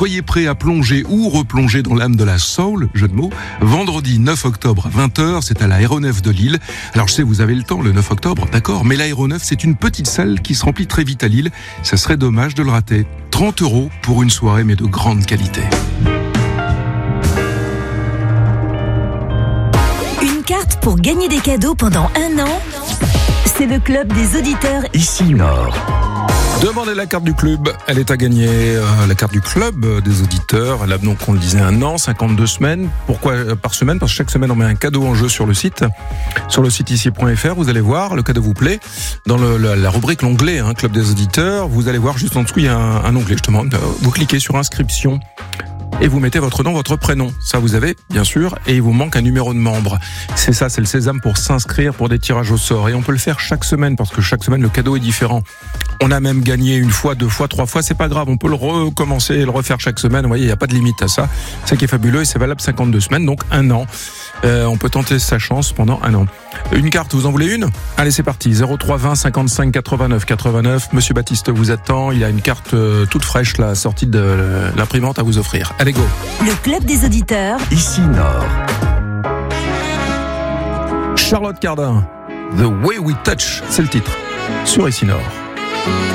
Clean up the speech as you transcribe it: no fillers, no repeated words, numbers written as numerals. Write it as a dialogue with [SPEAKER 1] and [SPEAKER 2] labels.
[SPEAKER 1] Soyez prêts à plonger ou replonger dans l'âme de la soul, jeu de mots. Vendredi 9 octobre à 20h, c'est à l'Aéronef de Lille. Alors je sais, vous avez le temps le 9 octobre, d'accord, mais l'Aéronef, c'est une petite salle qui se remplit très vite à Lille. Ça serait dommage de le rater. 30 € pour une soirée, mais de grande qualité.
[SPEAKER 2] Une carte pour gagner des cadeaux pendant 1 an, c'est le club des auditeurs
[SPEAKER 3] Ici Nord.
[SPEAKER 4] Demandez la carte du club, elle est à gagner, la carte du club des auditeurs. Elle a donc, on le disait, 1 an, 52 semaines. Pourquoi par semaine? Parce que chaque semaine, on met un cadeau en jeu sur le site ici.fr. Vous allez voir, le cadeau vous plaît. Dans la rubrique, l'onglet club des auditeurs, vous allez voir juste en dessous, il y a un onglet, justement. Vous cliquez sur inscription. Et vous mettez votre nom, votre prénom. Ça, vous avez, bien sûr. Et il vous manque un numéro de membre. C'est ça, c'est le sésame pour s'inscrire pour des tirages au sort. Et on peut le faire chaque semaine, parce que chaque semaine, le cadeau est différent. On a même gagné 1 fois, 2 fois, 3 fois. C'est pas grave. On peut le recommencer et le refaire chaque semaine. Vous voyez, il n'y a pas de limite à ça. C'est ça qui est fabuleux et c'est valable 52 semaines, donc 1 an. On peut tenter sa chance pendant 1 an. Une carte, vous en voulez une? Allez, c'est parti. 03 20 55 89 89. Monsieur Baptiste vous attend. Il a une carte toute fraîche, la sortie de l'imprimante à vous offrir. Allez, go.
[SPEAKER 2] Le club des auditeurs
[SPEAKER 3] Ici Nord.
[SPEAKER 4] Charlotte Cardin, The Way We Touch, c'est le titre. Sur Ici Nord.